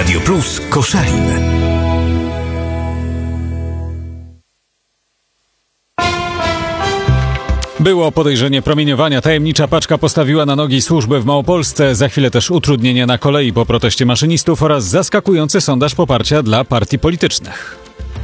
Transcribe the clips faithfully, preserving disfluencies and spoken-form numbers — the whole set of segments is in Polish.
Radio Plus Koszalin. Było podejrzenie promieniowania. Tajemnicza paczka postawiła na nogi służbę w Małopolsce. Za chwilę też utrudnienia na kolei po proteście maszynistów oraz zaskakujący sondaż poparcia dla partii politycznych.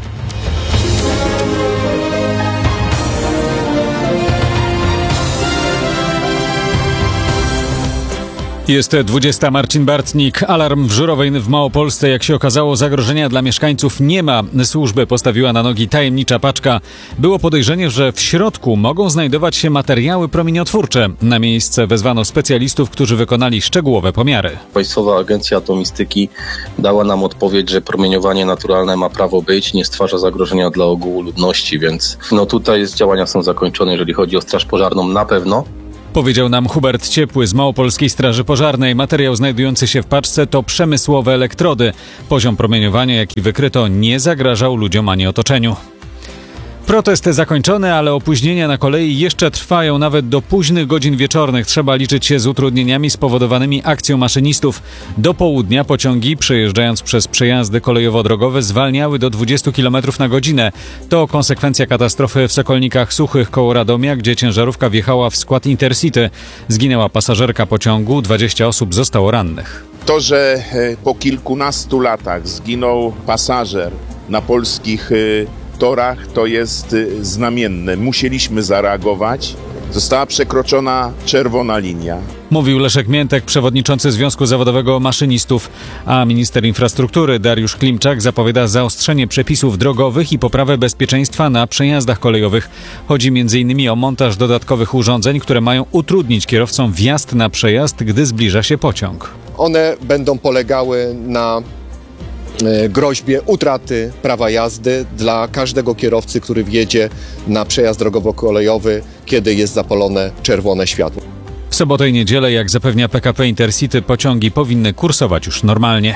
Jest dwudziesta. Marcin Bartnik. Alarm w Żurowej w Małopolsce. Jak się okazało, zagrożenia dla mieszkańców nie ma. Służbę postawiła na nogi tajemnicza paczka. Było podejrzenie, że w środku mogą znajdować się materiały promieniotwórcze. Na miejsce wezwano specjalistów, którzy wykonali szczegółowe pomiary. Państwowa Agencja Atomistyki dała nam odpowiedź, że promieniowanie naturalne ma prawo być, nie stwarza zagrożenia dla ogółu ludności, więc no tutaj działania są zakończone, jeżeli chodzi o straż pożarną na pewno. Powiedział nam Hubert Ciepły z Małopolskiej Straży Pożarnej. Materiał znajdujący się w paczce to przemysłowe elektrody. Poziom promieniowania, jaki wykryto, nie zagrażał ludziom ani otoczeniu. Protest zakończony, ale opóźnienia na kolei jeszcze trwają nawet do późnych godzin wieczornych. Trzeba liczyć się z utrudnieniami spowodowanymi akcją maszynistów. Do południa pociągi, przejeżdżając przez przejazdy kolejowo-drogowe, zwalniały do dwudziestu kilometrów na godzinę. To konsekwencja katastrofy w Sokolnikach Suchych koło Radomia, gdzie ciężarówka wjechała w skład Intercity. Zginęła pasażerka pociągu, dwadzieścia osób zostało rannych. To, że po kilkunastu latach zginął pasażer na polskich torach, to jest znamienne. Musieliśmy zareagować. Została przekroczona czerwona linia. Mówił Leszek Miętek, przewodniczący Związku Zawodowego Maszynistów, a minister infrastruktury Dariusz Klimczak zapowiada zaostrzenie przepisów drogowych i poprawę bezpieczeństwa na przejazdach kolejowych. Chodzi między innymi o montaż dodatkowych urządzeń, które mają utrudnić kierowcom wjazd na przejazd, gdy zbliża się pociąg. One będą polegały na groźbie utraty prawa jazdy dla każdego kierowcy, który wjedzie na przejazd drogowo-kolejowy, kiedy jest zapalone czerwone światło. W sobotę i niedzielę, jak zapewnia P K P Intercity, pociągi powinny kursować już normalnie.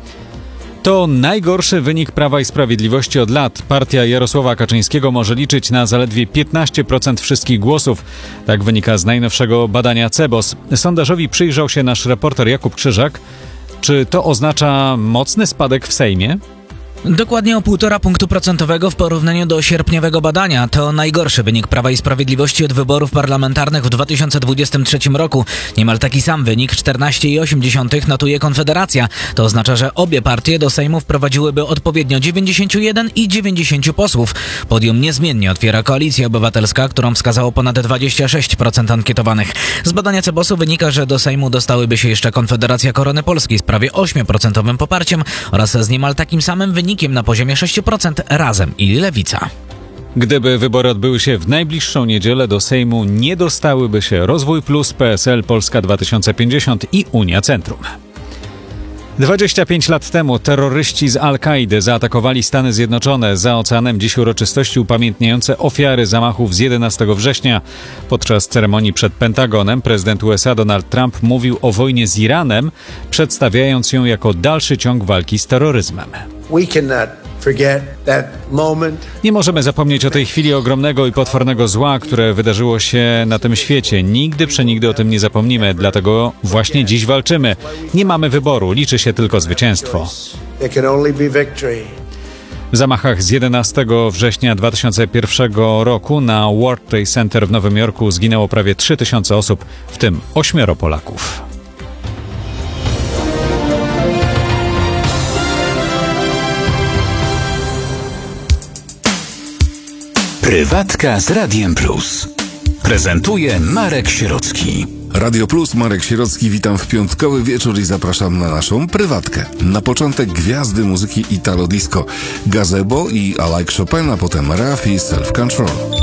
To najgorszy wynik Prawa i Sprawiedliwości od lat. Partia Jarosława Kaczyńskiego może liczyć na zaledwie piętnaście procent wszystkich głosów. Tak wynika z najnowszego badania C E B O S. Sondażowi przyjrzał się nasz reporter Jakub Krzyżak. Czy to oznacza mocny spadek w Sejmie? Dokładnie o półtora punktu procentowego w porównaniu do sierpniowego badania. To najgorszy wynik Prawa i Sprawiedliwości od wyborów parlamentarnych w dwa tysiące dwudziestym trzecim roku. Niemal taki sam wynik, czternaście przecinek osiem, notuje Konfederacja. To oznacza, że obie partie do Sejmu wprowadziłyby odpowiednio dziewięćdziesiąt jeden i dziewięćdziesiąt posłów. Podium niezmiennie otwiera Koalicja Obywatelska, którą wskazało ponad dwadzieścia sześć procent ankietowanych. Z badania C E B O S-u wynika, że do Sejmu dostałyby się jeszcze Konfederacja Korony Polskiej z prawie osiem procent poparciem oraz z niemal takim samym wynikiem na poziomie sześć procent Razem i Lewica. Gdyby wybory odbyły się w najbliższą niedzielę, do Sejmu nie dostałyby się Rozwój Plus, P S L, Polska dwa tysiące pięćdziesiąt i Unia Centrum. dwadzieścia pięć lat temu terroryści z Al-Kaidy zaatakowali Stany Zjednoczone. Za oceanem dziś uroczystości upamiętniające ofiary zamachów z jedenastego września. Podczas ceremonii przed Pentagonem prezydent U S A Donald Trump mówił o wojnie z Iranem, przedstawiając ją jako dalszy ciąg walki z terroryzmem. We cannot forget that moment. Nie możemy zapomnieć o tej chwili ogromnego i potwornego zła, które wydarzyło się na tym świecie. Nigdy przenigdy o tym nie zapomnimy, dlatego właśnie dziś walczymy. Nie mamy wyboru, liczy się tylko zwycięstwo. There can only be victory. W zamachach z jedenastego września dwa tysiące pierwszego roku na World Trade Center w Nowym Jorku zginęło prawie trzy tysiące osób, w tym ośmioro Polaków. Prywatka z Radiem Plus. Prezentuje Marek Sierocki. Radio Plus, Marek Sierocki, witam w piątkowy wieczór i zapraszam na naszą prywatkę. Na początek gwiazdy muzyki Italo Disco, Gazebo i I Like Chopin, a potem Raf i Self Control.